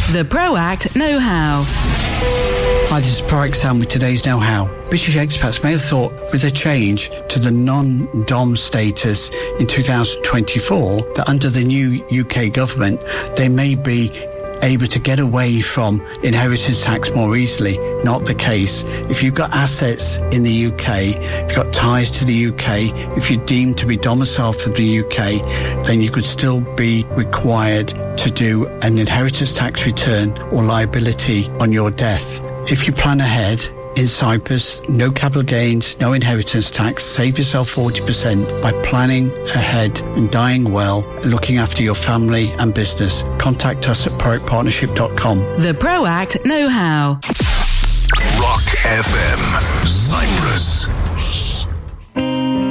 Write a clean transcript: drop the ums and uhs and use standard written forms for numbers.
The ProAct Know-How. Hi, this is ProAct Sam with today's Know-How. British expats may have thought with a change to the non-dom status in 2024 that under the new UK government, they may be able to get away from inheritance tax more easily. Not the case. If you've got assets in the UK, if you've got ties to the UK, if you're deemed to be domiciled for the UK, then you could still be required to do an inheritance tax return or liability on your death. If you plan ahead, in Cyprus, no capital gains, no inheritance tax. Save yourself 40% by planning ahead and dying well and looking after your family and business. Contact us at proactpartnership.com. The ProAct Know-How. Rock FM, Cyprus.